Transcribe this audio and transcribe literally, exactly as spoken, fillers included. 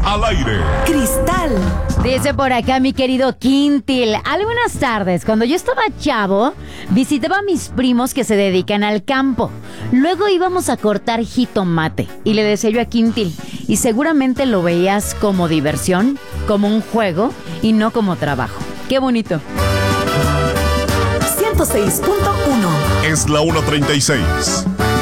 al aire. Cristal. Dice por acá mi querido Quintil. Algunas tardes, cuando yo estaba chavo, visitaba a mis primos que se dedican al campo. Luego íbamos a cortar jitomate. Y le decía yo a Quintil, y seguramente lo veías como diversión, como un juego, y no como trabajo. ¡Qué bonito! ciento seis punto uno. Es la una treinta y seis.